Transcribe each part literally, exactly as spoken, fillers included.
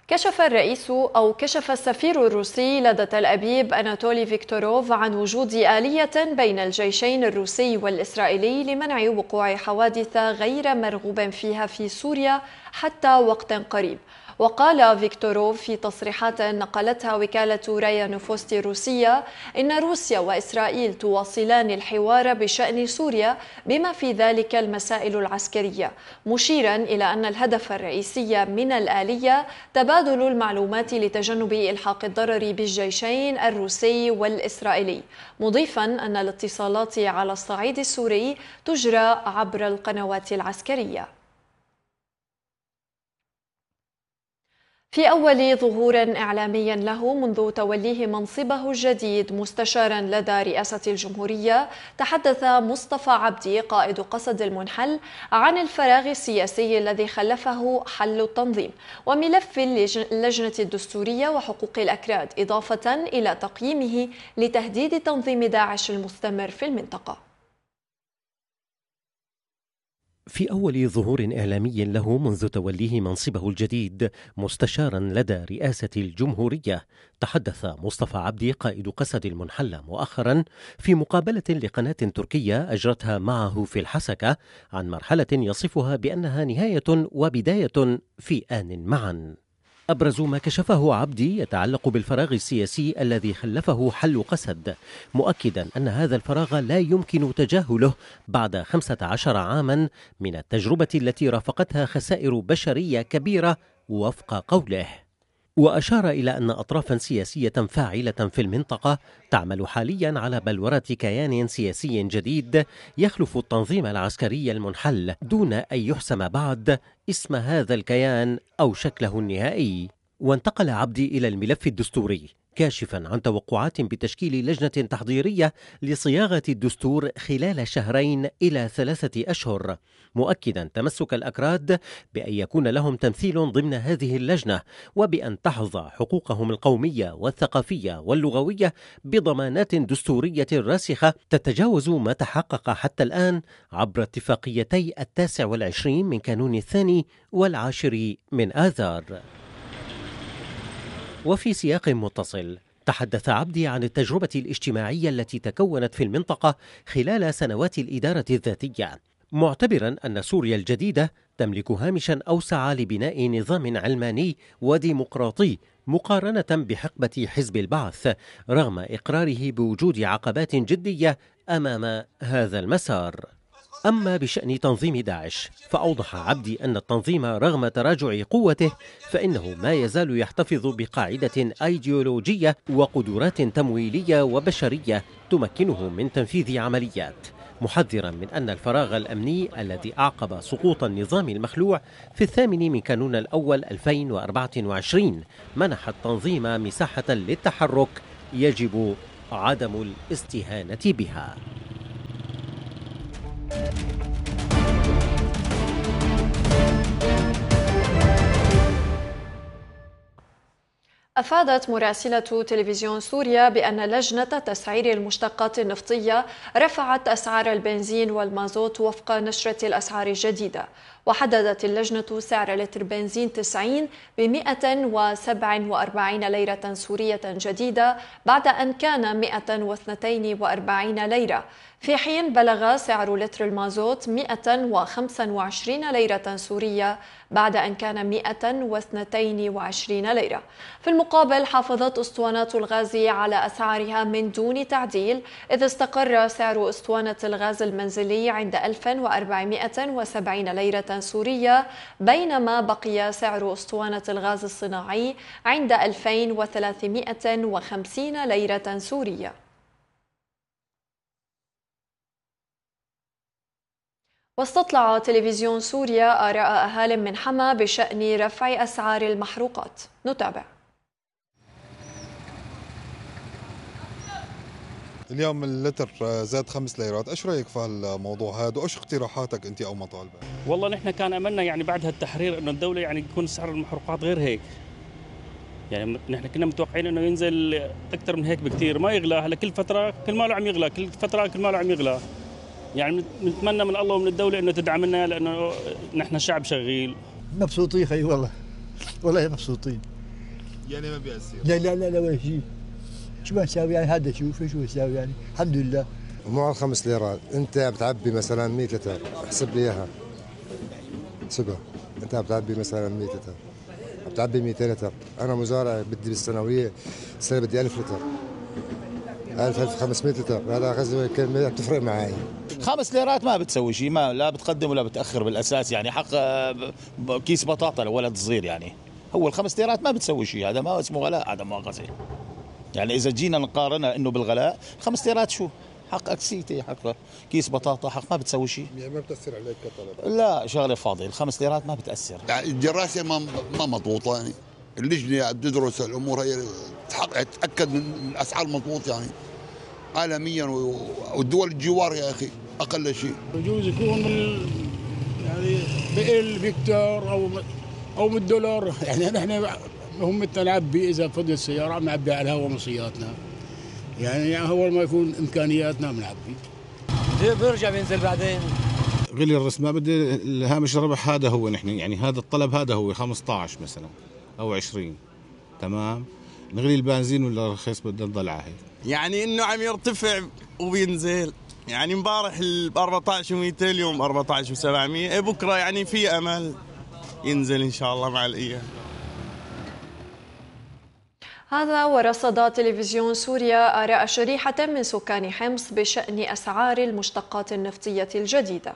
كشف الرئيس أو كشف السفير الروسي لدى تل أبيب أناتولي فيكتوروف عن وجود آلية بين الجيشين الروسي والإسرائيلي لمنع وقوع حوادث غير مرغوب فيها في سوريا حتى وقت قريب. وقال فيكتوروف في تصريحات نقلتها وكالة رايا نوفوستي الروسية إن روسيا وإسرائيل تواصلان الحوار بشأن سوريا بما في ذلك المسائل العسكرية، مشيرا إلى أن الهدف الرئيسي من الآلية تبادل المعلومات لتجنب إلحاق الضرر بالجيشين الروسي والإسرائيلي، مضيفا أن الاتصالات على الصعيد السوري تجرى عبر القنوات العسكرية. في أول ظهور إعلامي له منذ توليه منصبه الجديد مستشارا لدى رئاسة الجمهورية، تحدث مصطفى عبدي قائد قسد المنحل عن الفراغ السياسي الذي خلفه حل التنظيم وملف اللجنة الدستورية وحقوق الأكراد، إضافة إلى تقييمه لتهديد تنظيم داعش المستمر في المنطقة. في أول ظهور إعلامي له منذ توليه منصبه الجديد مستشارا لدى رئاسة الجمهورية، تحدث مصطفى عبدي قائد قسد المنحل مؤخرا في مقابلة لقناة تركية أجرتها معه في الحسكة عن مرحلة يصفها بأنها نهاية وبداية في آن معا. أبرز ما كشفه عبدي يتعلق بالفراغ السياسي الذي خلفه حل قسد، مؤكدا أن هذا الفراغ لا يمكن تجاهله بعد خمسة عشر عاما من التجربة التي رافقتها خسائر بشرية كبيرة وفق قوله. وأشار إلى أن أطرافا سياسية فاعلة في المنطقة تعمل حاليا على بلورة كيان سياسي جديد يخلف التنظيم العسكري المنحل دون أن يحسم بعد اسم هذا الكيان أو شكله النهائي. وانتقل عبدي إلى الملف الدستوري، كاشفا عن توقعات بتشكيل لجنة تحضيرية لصياغة الدستور خلال شهرين إلى ثلاثة أشهر، مؤكدا تمسك الأكراد بأن يكون لهم تمثيل ضمن هذه اللجنة وبأن تحظى حقوقهم القومية والثقافية واللغوية بضمانات دستورية راسخة تتجاوز ما تحقق حتى الآن عبر اتفاقيتي التاسع والعشرين من كانون الثاني والعاشر من آذار. وفي سياق متصل، تحدث عبدي عن التجربة الاجتماعية التي تكونت في المنطقة خلال سنوات الإدارة الذاتية، معتبرا أن سوريا الجديدة تملك هامشا أوسع لبناء نظام علماني وديمقراطي مقارنة بحقبة حزب البعث، رغم إقراره بوجود عقبات جدية أمام هذا المسار. أما بشأن تنظيم داعش، فأوضح عبدي أن التنظيم رغم تراجع قوته فإنه ما يزال يحتفظ بقاعدة أيديولوجية وقدرات تمويلية وبشرية تمكنه من تنفيذ عمليات، محذرا من أن الفراغ الأمني الذي أعقب سقوط النظام المخلوع في الثامن من كانون الأول ألفين وأربعة وعشرين منح التنظيم مساحة للتحرك يجب عدم الاستهانة بها. أفادت مراسلة تلفزيون سوريا بأن لجنة تسعير المشتقات النفطية رفعت أسعار البنزين والمازوت وفق نشرة الأسعار الجديدة، وحددت اللجنة سعر لتر بنزين تسعين ب مئة وسبعة وأربعين ليرة سورية جديدة بعد أن كان مئة واثنين وأربعين ليرة، في حين بلغ سعر لتر المازوت مئة وخمسة وعشرين ليرة سورية بعد أن كان مئة واثنين وعشرين ليرة. في المقابل حافظت أسطوانات الغاز على أسعارها من دون تعديل، إذ استقر سعر أسطوانة الغاز المنزلي عند ألف وأربعمئة وسبعين ليرة سورية، بينما بقي سعر أسطوانة الغاز الصناعي عند ألفين وثلاثمئة وخمسين ليرة سورية. واستطلع تلفزيون سوريا آراء أهال من حما بشأن رفع أسعار المحروقات. نتابع. اليوم اللتر زاد خمس ليرات، ايش رايك في هالموضوع هذا وايش اقتراحاتك انت او مطالبك؟ والله نحن كان املنا يعني بعد هالتحرير انه الدوله يعني يكون سعر المحروقات غير هيك، يعني نحن كنا متوقعين انه ينزل اكثر من هيك بكثير، ما يغلى. هلا كل فتره كل ماله عم يغلى، كل فتره كل ماله عم يغلى. يعني نتمنى من الله ومن الدوله انه تدعمنا، لانه نحن شعب شغيل. مبسوطين خي والله، والله مبسوطين. يعني ما بيأثر؟ لا لا لا لا ولا شيء. شو ما نساوي يعني هذا شوف شو نساوي يعني الحمد لله. مو خمس ليرات، انت بتعبي مثلا مية لتر، احسب لي اياها. احسبها، انت بتعبي مثلا مية لتر، بتعبي مئتين لتر، انا مزارع بدي بالسنويه السنه بدي ألف لتر. ألف ألف وخمسمئة لتر، هذا غزوه كلمه بتفرق معي. خمس ليرات ما بتسوي شيء، ما لا بتقدم ولا بتاخر بالاساس يعني، حق كيس بطاطا لولد صغير يعني. هو الخمس ليرات ما بتسوي شيء، هذا ما اسمه غلاء، هذا مؤاخذه. يعني اذا جينا نقارنها انه بالغلاء، خمس ليرات شو؟ حق اكسيتي، حق كيس بطاطا، حق ما بتسوي شيء. يعني ما بتأثر عليك كطلب؟ لا شغله فاضي، الخمس ليرات ما بتاثر. يعني الدراسه ما ما مضبوطه يعني، اللجنه بتدرس الامور هي تتاكد من الاسعار مضبوط يعني عالميا والدول الجوار يا اخي اقل شيء. بجوز يكون من يعني بقل بكتر او او من الدولار يعني. نحن هم نعبي اذا فضلت السياره بنعبي على الهواء مصياتنا يعني، اول ما يكون امكانياتنا بنعبي. بيرجع بينزل بعدين. غلي الرسم ما بدي الهامش الربح هذا هو، نحن يعني هذا الطلب هذا هو خمسة عشر مثلا او عشرين، تمام. نغلي البنزين ولا رخيص بدنا نضل على هيك يعني انه عم يرتفع وبينزل يعني. امبارح ب أربعة عشر ومئتين، اليوم أربعة عشر وسبعمئة، بكره يعني في امل ينزل ان شاء الله مع الايام. هذا ورصد تلفزيون سوريا آراء شريحة من سكان حمص بشأن أسعار المشتقات النفطية الجديدة.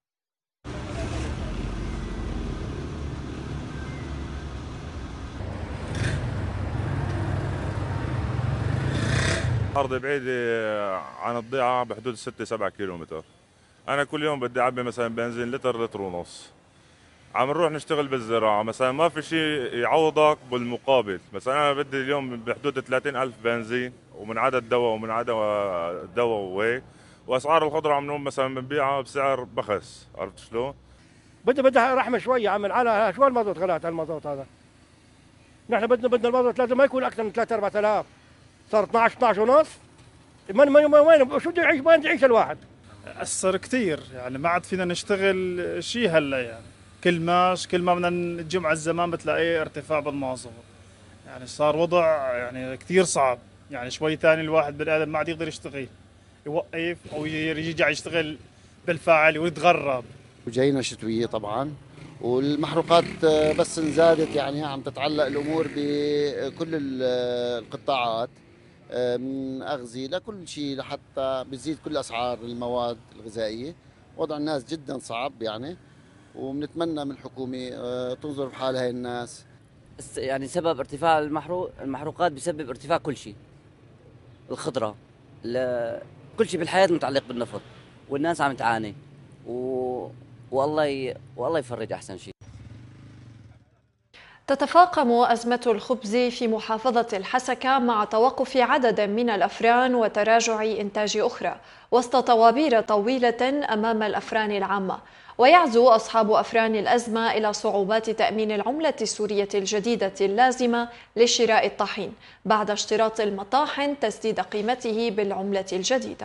أرض بعيدة عن الضيعة بحدود ستة سبعة كيلومتر. أنا كل يوم بدي أعبي مثلا بنزين لتر لتر ونص. عم نروح نشتغل بالزراعة مثلا، ما في شيء يعوضك بالمقابل. مثلا أنا بدي اليوم بحدود ثلاثين ألف بنزين ومن عدد دواء ومن عدد دواء وهيك، وأسعار الخضرة عم نقول مثلا بنبيعها بسعر بخس. عرفت شلون؟ بدي بدها رحمة شوية عم على شو المازوت، غلات على المازوت هذا. نحن بدنا بدنا المازوت لازم ما يكون أكثر من ثلاثة أربعة آلاف، صار اثنعش اثنعش ونص. من من وين شو بده يعيش، وين بده يعيش الواحد؟ أثر كثير يعني، ما عاد فينا نشتغل شيء هلا يعني. كل ماش كل ما بدنا الجمعة الزمان بتلاقيه ارتفاع بالمازوت يعني. صار وضع يعني كثير صعب يعني. شوي ثاني الواحد بني آدم ما عاد يقدر يشتغل، يوقف أو يرجع يشتغل بالفاعل ويتغرب. وجاينا شتوية طبعا، والمحروقات بس انزادت يعني، عم تتعلق الأمور بكل القطاعات من أغذية لكل شيء، لحتى بتزيد كل أسعار المواد الغذائية. وضع الناس جدا صعب يعني، وبنتمنى من الحكومة تنظر بحال هاي الناس. يعني سبب ارتفاع المحروق المحروقات بسبب ارتفاع كل شيء، الخضرة، كل شيء بالحياة متعلق بالنفط، والناس عم تعاني و... والله ي... والله يفرج أحسن شيء. تتفاقم أزمة الخبز في محافظة الحسكة مع توقف عدد من الأفران وتراجع إنتاج أخرى وسط طوابير طويلة أمام الأفران العامة. ويعزو أصحاب أفران الأزمة إلى صعوبات تأمين العملة السورية الجديدة اللازمة لشراء الطحين بعد اشتراط المطاحن تسديد قيمته بالعملة الجديدة.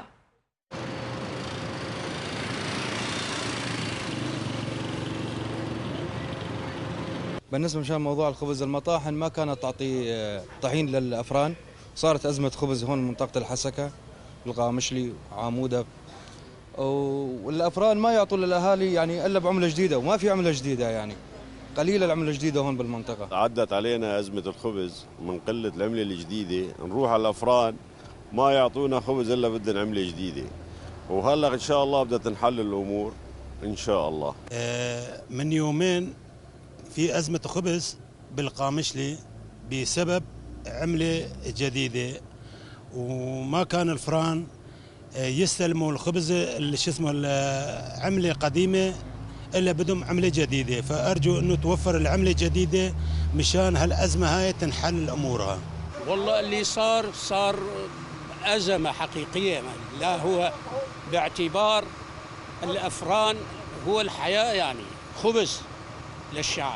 بالنسبة مشان موضوع الخبز، المطاحن ما كانت تعطي طحين للأفران، صارت أزمة خبز هون منطقة الحسكة، القامشلي وعامودة، والأفران ما يعطوا للأهالي يعني إلا بعملة جديدة، وما في عملة جديدة يعني، قليلة العملة الجديدة هون بالمنطقة. عدت علينا أزمة الخبز من قلة العملة الجديدة، نروح على الأفران ما يعطونا خبز إلا بدنا عملة جديدة، وهلا إن شاء الله بدها تنحل الأمور إن شاء الله. من يومين في أزمة خبز بالقامشلي بسبب عملة جديدة، وما كان الفران يستلموا الخبز اللي شو اسمه العملة قديمة إلا بدهم عملة جديدة. فأرجو إنه توفر العملة الجديدة مشان هالأزمة هاي تنحل أمورها. والله اللي صار صار أزمة حقيقية، لا هو باعتبار الأفران هو الحياة يعني، خبز للشعب.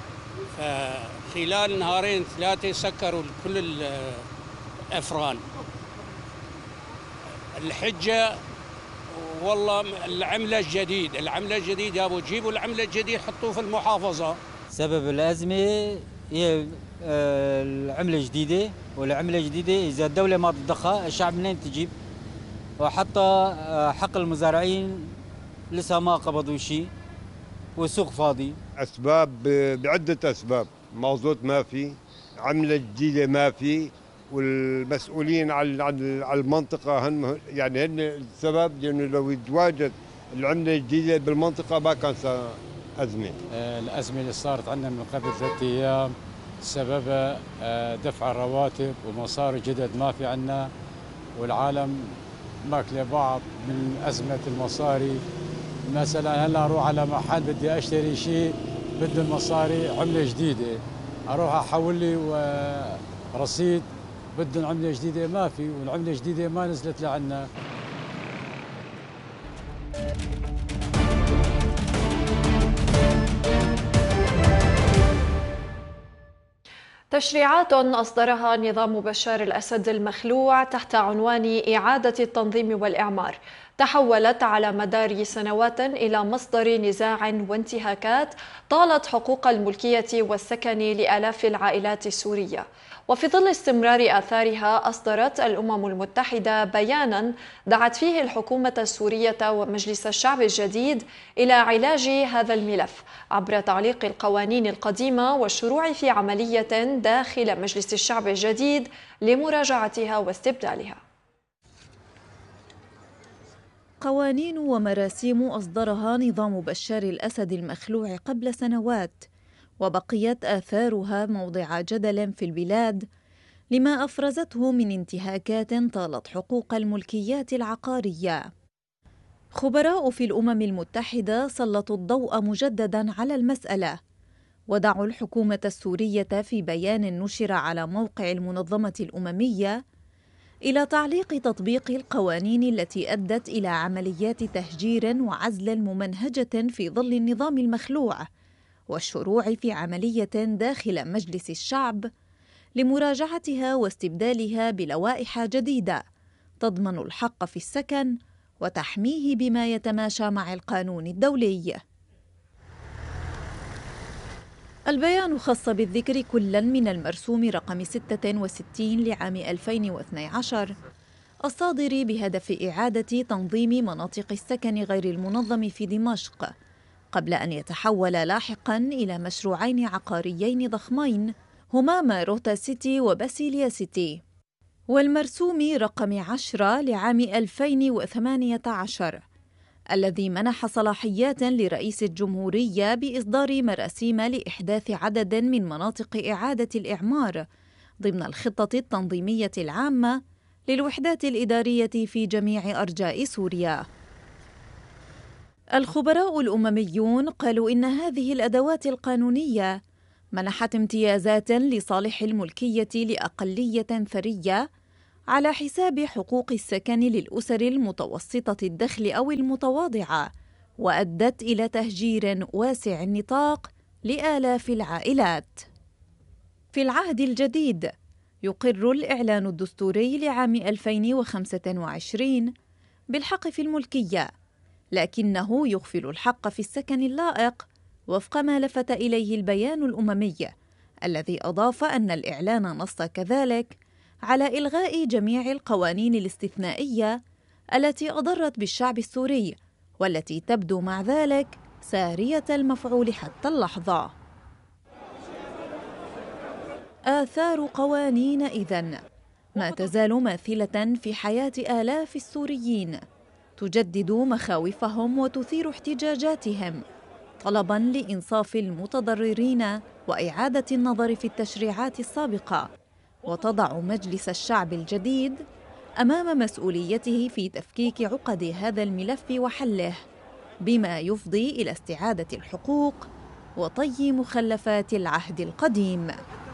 فخلال نهارين ثلاثة سكروا كل الأفران. الحجة والله العملة الجديد العملة الجديد يابو، جيبوا العملة الجديد حطوه في المحافظة. سبب الأزمة هي العملة جديدة، والعملة جديدة إذا الدولة ما تضخها الشعب منين تجيب؟ وحتى حق المزارعين لسه ما قبضوا شيء والسوق فاضي. أسباب بعدة أسباب، مازوت ما في، عملة جديدة ما في، والمسؤولين عن عن المنطقة هن يعني هن السبب، لأنه لو يتواجد العملة الجديدة بالمنطقة ما كان أزمة. الأزمة اللي صارت عندنا من قبل ثلاثة أيام سببها دفع الرواتب ومصاري جدد ما في عندنا، والعالم ماكله بعض من أزمة المصاري. مثلا هلا أروح على محل بدي أشتري شيء بده المصاري عملة جديدة، أروح أحول لي رصيد بدهم عملة جديدة ما في، والعملة الجديدة ما نزلت لعنا. تشريعات أصدرها نظام بشار الأسد المخلوع تحت عنوان إعادة التنظيم والإعمار تحولت على مدار سنوات إلى مصدر نزاع وانتهاكات طالت حقوق الملكية والسكن لآلاف العائلات السورية. وفي ظل استمرار آثارها أصدرت الأمم المتحدة بيانا دعت فيه الحكومة السورية ومجلس الشعب الجديد إلى علاج هذا الملف عبر تعليق القوانين القديمة والشروع في عملية داخل مجلس الشعب الجديد لمراجعتها واستبدالها. قوانين ومراسيم أصدرها نظام بشار الأسد المخلوع قبل سنوات، وبقيت آثارها موضع جدل في البلاد لما أفرزته من انتهاكات طالت حقوق الملكيات العقارية. خبراء في الأمم المتحدة سلطوا الضوء مجددا على المسألة، ودعوا الحكومة السورية في بيان نشر على موقع المنظمة الأممية إلى تعليق تطبيق القوانين التي أدت إلى عمليات تهجير وعزل ممنهجة في ظل النظام المخلوع، والشروع في عملية داخل مجلس الشعب لمراجعتها واستبدالها بلوائح جديدة تضمن الحق في السكن وتحميه بما يتماشى مع القانون الدولي. البيان خص بالذكر كلا من المرسوم رقم ستة وستين لعام ألفين واثني عشر الصادر بهدف إعادة تنظيم مناطق السكن غير المنظم في دمشق، قبل أن يتحول لاحقاً إلى مشروعين عقاريين ضخمين هما ماروتا سيتي وباسيليا سيتي، والمرسوم رقم عشرة لعام ألفين وثمانية عشر الذي منح صلاحيات لرئيس الجمهورية بإصدار مراسيم لإحداث عدد من مناطق إعادة الإعمار ضمن الخطة التنظيمية العامة للوحدات الإدارية في جميع أرجاء سوريا. الخبراء الأمميون قالوا إن هذه الأدوات القانونية منحت امتيازات لصالح الملكية لأقلية ثرية على حساب حقوق السكن للأسر المتوسطة الدخل أو المتواضعة، وأدت إلى تهجير واسع النطاق لآلاف العائلات. في العهد الجديد يقر الإعلان الدستوري لعام ألفين وخمسة وعشرين بالحق في الملكية، لكنه يغفل الحق في السكن اللائق وفق ما لفت إليه البيان الأممي، الذي أضاف أن الإعلان نص كذلك على إلغاء جميع القوانين الاستثنائية التي أضرت بالشعب السوري والتي تبدو مع ذلك سارية المفعول حتى اللحظة. آثار قوانين إذن ما تزال ماثلة في حياة آلاف السوريين، تجدد مخاوفهم وتثير احتجاجاتهم طلباً لإنصاف المتضررين وإعادة النظر في التشريعات السابقة، وتضع مجلس الشعب الجديد أمام مسؤوليته في تفكيك عقد هذا الملف وحله، بما يفضي إلى استعادة الحقوق وطي مخلفات العهد القديم.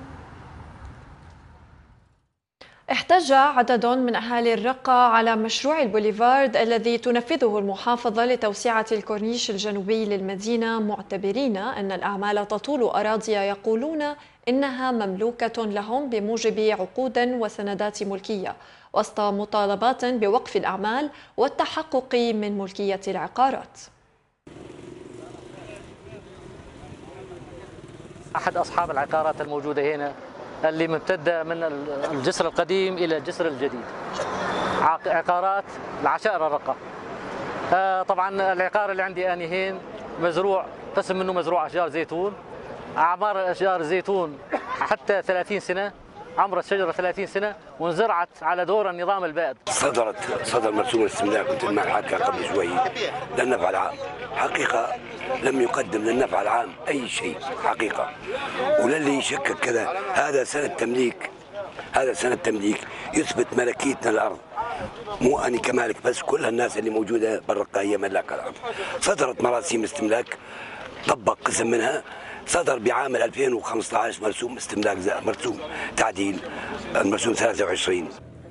احتج عدد من أهالي الرقة على مشروع البوليفارد الذي تنفذه المحافظة لتوسعة الكورنيش الجنوبي للمدينة، معتبرين أن الأعمال تطول أراضي يقولون إنها مملوكة لهم بموجب عقود وسندات ملكية، وسط مطالبات بوقف الأعمال والتحقق من ملكية العقارات. أحد أصحاب العقارات الموجودة هنا اللي ممتدة من الجسر القديم إلى الجسر الجديد، عقارات العشائر الرقة. طبعا العقار اللي عندي آنيين مزروع، قسم منه مزروع أشجار زيتون، أعمار أشجار الزيتون حتى ثلاثين سنة، عمر الشجرة ثلاثين سنة، وانزرعت على دور النظام البائد. صدرت صدر مرسوم الاستملاك كنت مع الحكى قبل شوي للنفع العام، حقيقة لم يقدم للنفع العام أي شيء حقيقة، وللي يشكك كذا هذا سنة تمليك، هذا سنة تمليك يثبت ملكيتنا الأرض، مو أنا كمالك بس، كل الناس اللي موجودة بالرقة هي ملاك الأرض. صدرت مراسيم استملاك طبق قسم منها، صدر بعام ألفين وخمسة عشر مرسوم استملاك مرسوم تعديل المرسوم ثلاثة وعشرين.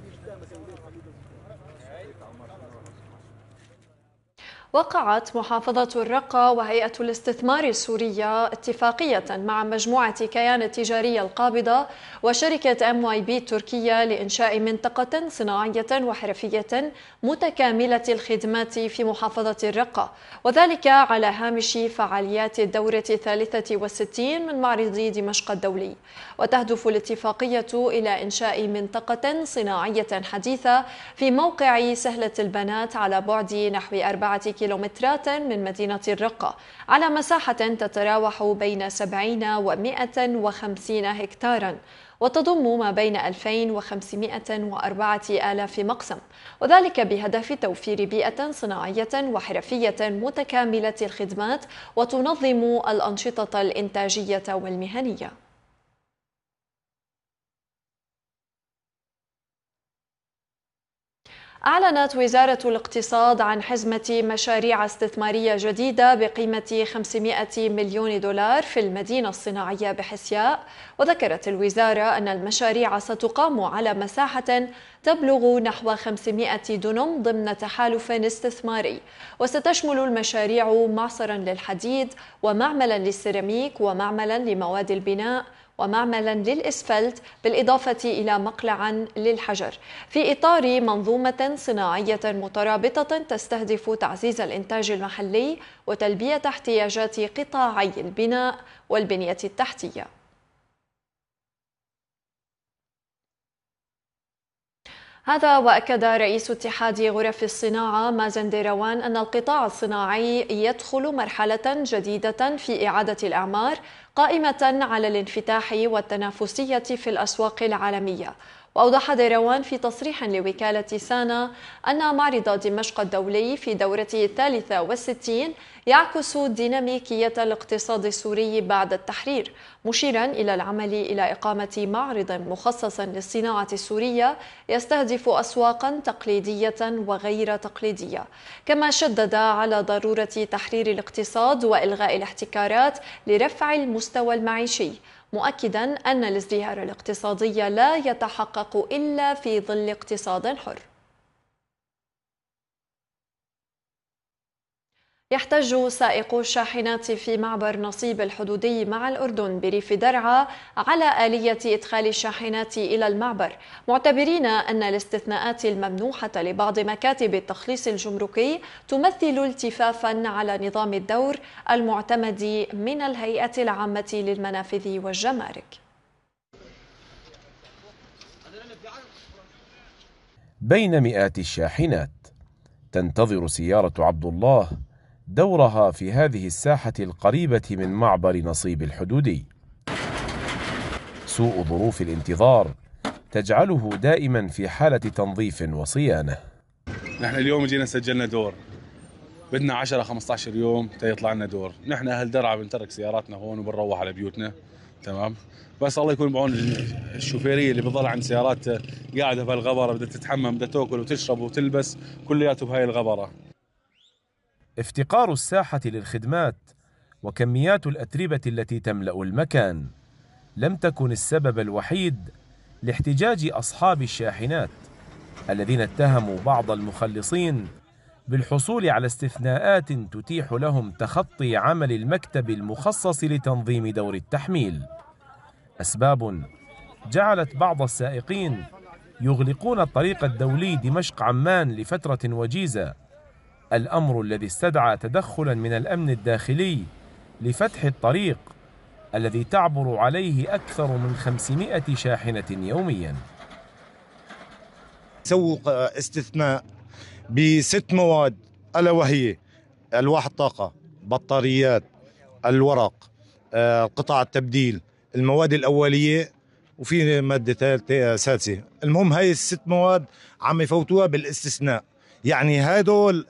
وقعت محافظة الرقة وهيئة الاستثمار السورية اتفاقية مع مجموعة كيان التجارية القابضة وشركة أم واي بي التركية لإنشاء منطقة صناعية وحرفية متكاملة الخدمات في محافظة الرقة، وذلك على هامش فعاليات الدورة الثالثة والستين من معرض دمشق الدولي. وتهدف الاتفاقية إلى إنشاء منطقة صناعية حديثة في موقع سهلة البنات على بعد نحو أربعة كيلومترات من مدينة الرقة، على مساحة تتراوح بين سبعين ومئة وخمسين هكتارا، وتضم ما بين ألفين وخمسمئة وأربعة آلاف مقسم، وذلك بهدف توفير بيئة صناعية وحرفية متكاملة الخدمات وتنظم الأنشطة الإنتاجية والمهنية. أعلنت وزارة الاقتصاد عن حزمة مشاريع استثمارية جديدة بقيمة خمسمئة مليون دولار في المدينة الصناعية بحسياء. وذكرت الوزارة أن المشاريع ستقام على مساحة تبلغ نحو خمسمئة دنم ضمن تحالف استثماري، وستشمل المشاريع معصرا للحديد ومعملا للسيراميك ومعملا لمواد البناء ومعملا للإسفلت، بالإضافة إلى مقلعا للحجر، في إطار منظومة صناعية مترابطة تستهدف تعزيز الإنتاج المحلي وتلبية احتياجات قطاعي البناء والبنية التحتية. هذا وأكد رئيس اتحاد غرف الصناعة مازن ديروان أن القطاع الصناعي يدخل مرحلة جديدة في إعادة الأعمار قائمة على الانفتاح والتنافسية في الأسواق العالمية. وأوضح ديروان في تصريح لوكالة سانا أن معرض دمشق الدولي في دورته الثالثة والستين يعكس ديناميكية الاقتصاد السوري بعد التحرير، مشيرا إلى العمل إلى إقامة معرض مخصص للصناعة السورية يستهدف أسواقا تقليدية وغير تقليدية. كما شدد على ضرورة تحرير الاقتصاد وإلغاء الاحتكارات لرفع المستوى المعيشي، مؤكدا أن الازدهار الاقتصادي لا يتحقق إلا في ظل اقتصاد حر. يحتج سائقو الشاحنات في معبر نصيب الحدودي مع الأردن بريف درعا على آلية إدخال الشاحنات إلى المعبر، معتبرين أن الاستثناءات الممنوحة لبعض مكاتب التخليص الجمركي تمثل التفافا على نظام الدور المعتمد من الهيئة العامة للمنافذ والجمارك. بين مئات الشاحنات تنتظر سيارة عبد الله دورها في هذه الساحة القريبة من معبر نصيب الحدودي. سوء ظروف الانتظار تجعله دائما في حالة تنظيف وصيانة. نحن اليوم جينا سجلنا دور، بدنا عشرة خمسة عشر يوم تيطلع لنا دور. نحن أهل درعا بنترك سياراتنا هون وبنروح على بيوتنا، تمام، بس الله يكون بعون الشوفيرية اللي بتضل عند سيارات قاعدة بهالغبرة، بدها تتحمم، بدها تاكل وتشرب وتلبس، كلياته بهاي الغبرة. افتقار الساحة للخدمات وكميات الأتربة التي تملأ المكان لم تكن السبب الوحيد لاحتجاج أصحاب الشاحنات الذين اتهموا بعض المخلصين بالحصول على استثناءات تتيح لهم تخطي عمل المكتب المخصص لتنظيم دور التحميل، أسباب جعلت بعض السائقين يغلقون الطريق الدولي دمشق عمان لفترة وجيزة، الأمر الذي استدعى تدخلا من الأمن الداخلي لفتح الطريق الذي تعبر عليه أكثر من خمسمائة شاحنة يوميا. سووا استثناء بست مواد ألا وهي ألواح الطاقة، بطاريات، الورق، قطع التبديل، المواد الأولية، وفي مادة ثالثة سادسة. المهم هاي الست مواد عم يفوتوها بالاستثناء. يعني هدول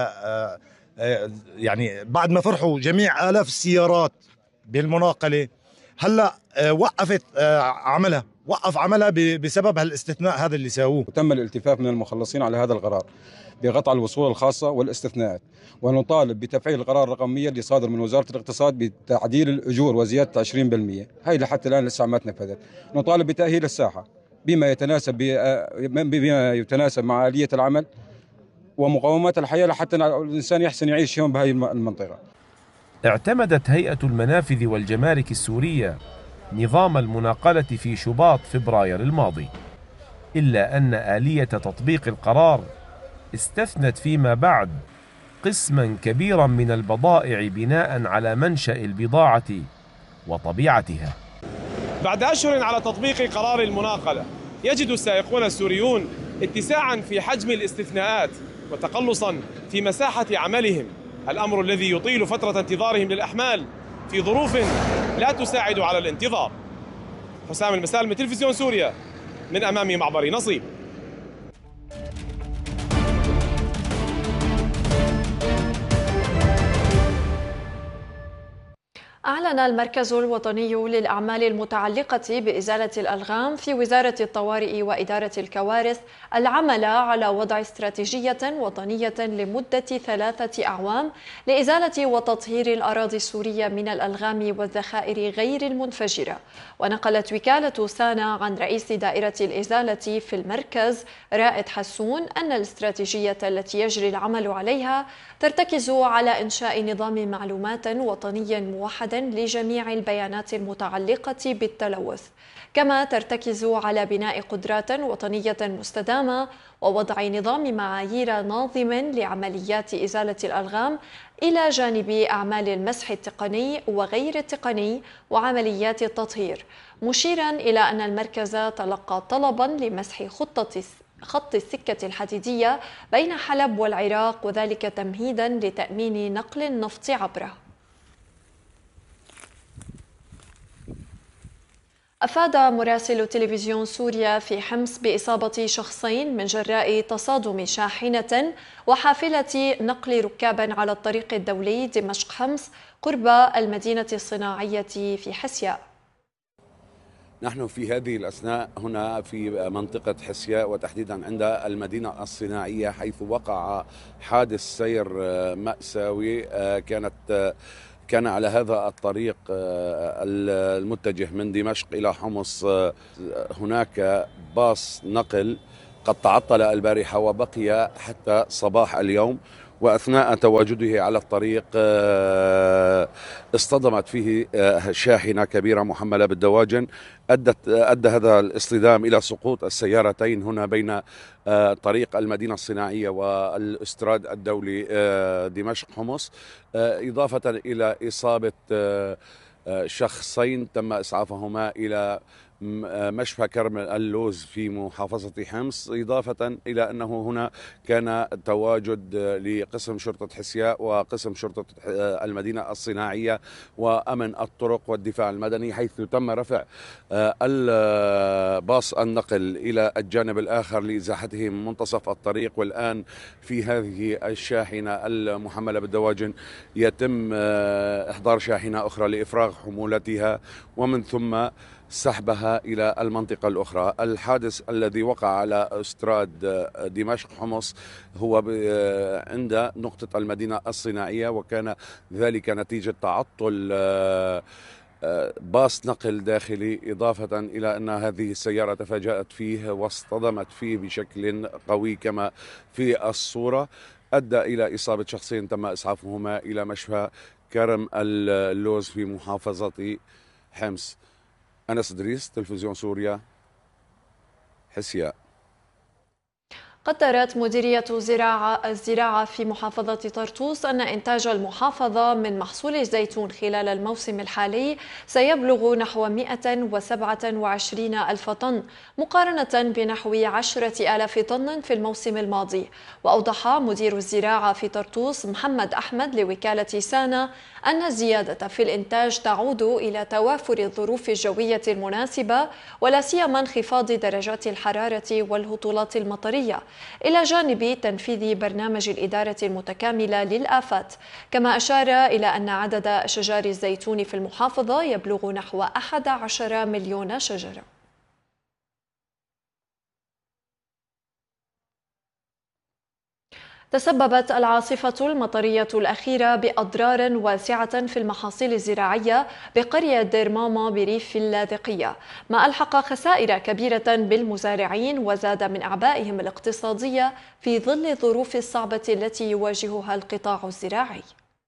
يعني بعد ما فرحوا جميع آلاف السيارات بالمناقلة، هلا وقفت عملها وقف عملها بسبب هالاستثناء هذا اللي ساووه. وتم الالتفاف من المخلصين على هذا القرار بقطع الوصول الخاصة والاستثناءات، ونطالب بتفعيل القرار الرقم مية اللي صادر من وزارة الاقتصاد بتعديل الأجور وزيادة عشرين بالمئة. هاي لحتى الآن لسه ما تنفذت. نطالب بتأهيل الساحة بما يتناسب بما يتناسب مع آلية العمل ومقومات الحياة لحتى الإنسان يحسن يعيش يوم بهاي المنطقة. اعتمدت هيئة المنافذ والجمارك السورية نظام المناقلة في شباط فبراير الماضي، إلا أن آلية تطبيق القرار استثنت فيما بعد قسما كبيرا من البضائع بناء على منشأ البضاعة وطبيعتها. بعد أشهر على تطبيق قرار المناقلة، يجد السائقون السوريون اتساعا في حجم الاستثناءات وتقلصا في مساحة عملهم، الأمر الذي يطيل فترة انتظارهم للأحمال في ظروف لا تساعد على الانتظار. حسام المسالم، تلفزيون سوريا، من أمام معبر نصيب. أعلن المركز الوطني للأعمال المتعلقة بإزالة الألغام في وزارة الطوارئ وإدارة الكوارث العمل على وضع استراتيجية وطنية لمدة ثلاثة أعوام لإزالة وتطهير الأراضي السورية من الألغام والذخائر غير المنفجرة. ونقلت وكالة سانا عن رئيس دائرة الإزالة في المركز رائد حسون أن الاستراتيجية التي يجري العمل عليها ترتكز على إنشاء نظام معلومات وطني موحد لجميع البيانات المتعلقة بالتلوث، كما ترتكز على بناء قدرات وطنية مستدامة ووضع نظام معايير ناظم لعمليات إزالة الألغام إلى جانب أعمال المسح التقني وغير التقني وعمليات التطهير، مشيرا إلى أن المركز تلقى طلبا لمسح خطة خط السكة الحديدية بين حلب والعراق، وذلك تمهيدا لتأمين نقل النفط عبره. أفاد مراسل تلفزيون سوريا في حمص بإصابة شخصين من جراء تصادم شاحنة وحافلة نقل ركاب على الطريق الدولي دمشق حمص قرب المدينة الصناعية في حسياء. نحن في هذه الأثناء هنا في منطقة حسياء وتحديدا عند المدينة الصناعية، حيث وقع حادث سير مأساوي. كانت كان على هذا الطريق المتجه من دمشق إلى حمص هناك باص نقل قد تعطل البارحة وبقي حتى صباح اليوم، وأثناء تواجده على الطريق اصطدمت فيه شاحنة كبيرة محملة بالدواجن، أدت أدى هذا الاصطدام إلى سقوط السيارتين هنا بين طريق المدينة الصناعية والاستراد الدولي دمشق حمص، إضافة إلى إصابة شخصين تم إسعافهما إلى مشفى كرم اللوز في محافظة حمص، إضافة إلى أنه هنا كان تواجد لقسم شرطة حسياء وقسم شرطة المدينة الصناعية وأمن الطرق والدفاع المدني، حيث تم رفع الباص النقل إلى الجانب الآخر لإزاحته من منتصف الطريق. والآن في هذه الشاحنة المحملة بالدواجن يتم إحضار شاحنة أخرى لإفراغ حمولتها ومن ثم سحبها إلى المنطقة الأخرى. الحادث الذي وقع على استراد دمشق حمص هو عند نقطة المدينة الصناعية، وكان ذلك نتيجة تعطل باص نقل داخلي، إضافة إلى أن هذه السيارة تفاجأت فيه واصطدمت فيه بشكل قوي كما في الصورة، أدى إلى إصابة شخصين تم إسعافهما إلى مشفى كرم اللوز في محافظة حمص. أنس إدريس، تلفزيون سوريا، حسياء. قدرت مديرية زراعة الزراعة في محافظة طرطوس أن إنتاج المحافظة من محصول الزيتون خلال الموسم الحالي سيبلغ نحو مئة وسبعة وعشرين ألف طن مقارنة بنحو عشرة آلاف طن في الموسم الماضي. وأوضح مدير الزراعة في طرطوس محمد أحمد لوكالة سانا أن الزيادة في الإنتاج تعود إلى توافر الظروف الجوية المناسبة ولا سيما انخفاض درجات الحرارة والهطولات المطرية، إلى جانب تنفيذ برنامج الإدارة المتكاملة للآفات. كما أشار إلى أن عدد شجار الزيتون في المحافظة يبلغ نحو أحد عشر مليون شجرة. تسببت العاصفة المطرية الأخيرة بأضرار واسعة في المحاصيل الزراعية بقرية دير ماما بريف اللاذقية، ما ألحق خسائر كبيرة بالمزارعين وزاد من أعبائهم الاقتصادية في ظل الظروف الصعبة التي يواجهها القطاع الزراعي.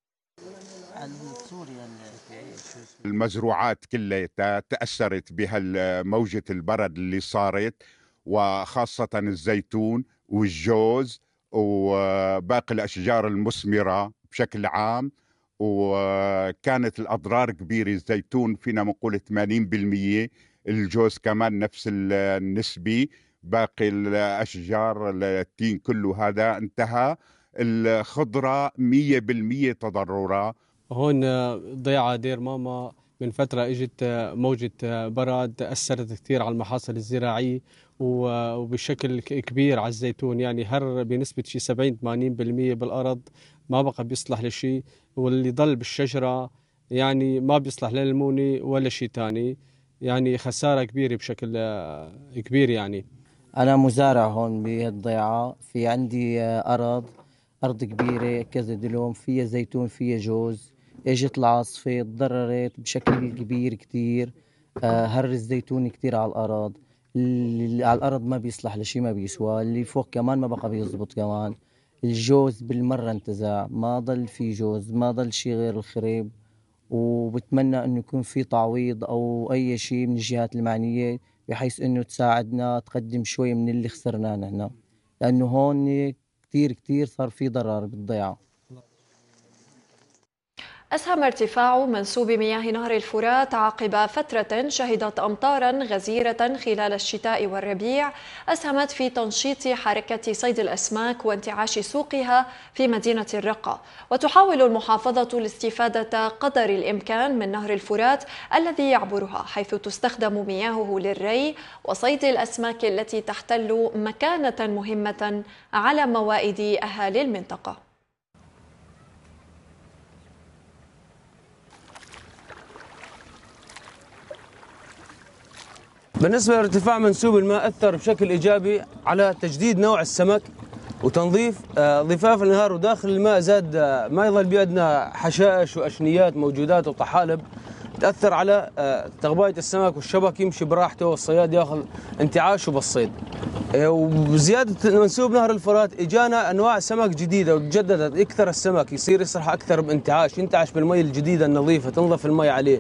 المزروعات كلها تأثرت بها موجة البرد اللي صارت، وخاصة الزيتون والجوز وباقي الأشجار المثمرة بشكل عام، وكانت الأضرار كبيرة. الزيتون فينا نقول ثمانين بالمئة، الجوز كمان نفس النسبة، باقي الأشجار التين كله هذا انتهى. الخضرة مية بالمية تضررها. هون ضيعة دير ماما من فترة اجت موجة برد أثرت كثير على المحاصيل الزراعية وبشكل كبير على الزيتون، يعني هر بنسبة شي سبعين ثمانين بالمئة بالأرض ما بقى بيصلح لشيء، واللي ضل بالشجرة يعني ما بيصلح للمونة ولا شيء تاني، يعني خسارة كبيرة بشكل كبير. يعني أنا مزارع هون بهالضيعة، في عندي أرض أرض كبيرة كذا دلوم، فيها زيتون فيها جوز. اجت العاصفة تضررت بشكل كبير كتير، هر الزيتون كتير على الأرض، اللي على الأرض ما بيصلح لشيء ما بيسوى، اللي فوق كمان ما بقى بيزبط كمان. الجوز بالمرة انتزع، ما ضل في جوز، ما ضل شيء غير الخريب. وبتمنى انه يكون في تعويض او اي شيء من الجهات المعنية بحيث انه تساعدنا تقدم شوي من اللي خسرناه نحن، لانه هون كتير كتير صار في ضرر بالضيعة. أسهم ارتفاع منسوب مياه نهر الفرات عقب فترة شهدت أمطارا غزيرة خلال الشتاء والربيع أسهمت في تنشيط حركة صيد الأسماك وانتعاش سوقها في مدينة الرقة. وتحاول المحافظة الاستفادة قدر الإمكان من نهر الفرات الذي يعبرها، حيث تستخدم مياهه للري وصيد الأسماك التي تحتل مكانة مهمة على موائد أهالي المنطقة. بالنسبة لارتفاع منسوب الماء أثر بشكل إيجابي على تجديد نوع السمك وتنظيف ضفاف النهار وداخل الماء. زاد ما يظل بيدنا حشائش وأشنيات موجودات وطحالب تأثر على تغباية السمك، والشبك يمشي براحته والصياد ياخذ انتعاشه بالصيد. وبزيادة منسوب نهر الفرات اجانا انواع سمك جديدة وتجددت، يكثر السمك يصير يصرح أكثر بانتعاش، ينتعش بالمي الجديدة النظيفة تنظف المي عليه.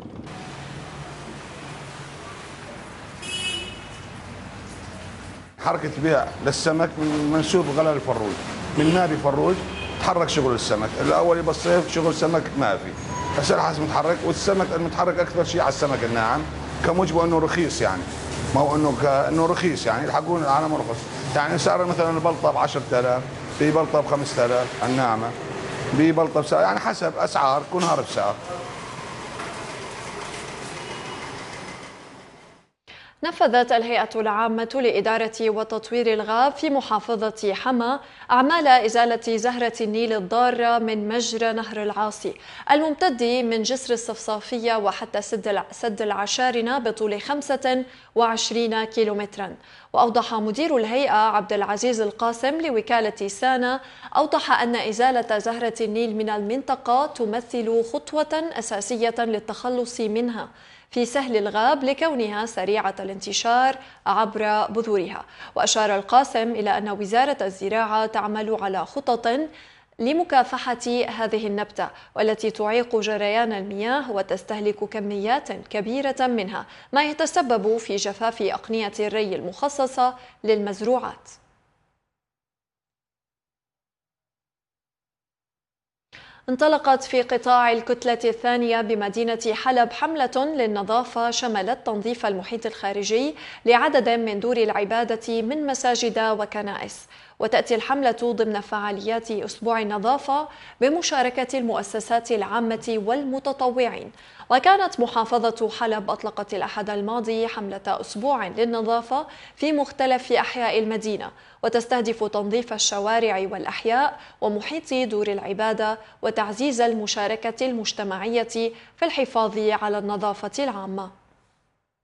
حركة بيع للسمك من منسوب غلال الفروج، من نادي فروج تحرك شغل السمك. الأول بالصيف شغل سمك ما في، هسه الحاس متحرك، والسمك المتحرك أكثر شيء على السمك الناعم كموجبه إنه رخيص، يعني ما هو إنه إنه رخيص، يعني يلحقون العالم رخص. يعني سعر مثلا البلطة ب عشرة آلاف، في بلطة ب خمسة آلاف الناعمة، ببلطة بسعر، يعني حسب أسعار كل نهار بسعر. نفذت الهيئة العامة لإدارة وتطوير الغاب في محافظة حما أعمال إزالة زهرة النيل الضارة من مجرى نهر العاصي الممتد من جسر الصفصافية وحتى سد العشارنة بطول خمسة وعشرين كيلومترا. وأوضح مدير الهيئة عبد العزيز القاسم لوكالة سانا أوضح أن إزالة زهرة النيل من المنطقة تمثل خطوة أساسية للتخلص منها في سهل الغاب لكونها سريعة الانتشار عبر بذورها. وأشار القاسم إلى أن وزارة الزراعة تعمل على خطط لمكافحة هذه النبتة والتي تعيق جريان المياه وتستهلك كميات كبيرة منها، ما يتسبب في جفاف أقنية الري المخصصة للمزروعات. انطلقت في قطاع الكتلة الثانية بمدينة حلب حملة للنظافة شملت تنظيف المحيط الخارجي لعدد من دور العبادة من مساجد وكنائس. وتأتي الحملة ضمن فعاليات أسبوع النظافة بمشاركة المؤسسات العامة والمتطوعين. وكانت محافظة حلب أطلقت الأحد الماضي حملة أسبوع للنظافة في مختلف أحياء المدينة، وتستهدف تنظيف الشوارع والأحياء ومحيط دور العبادة وتعزيز المشاركة المجتمعية في الحفاظ على النظافة العامة.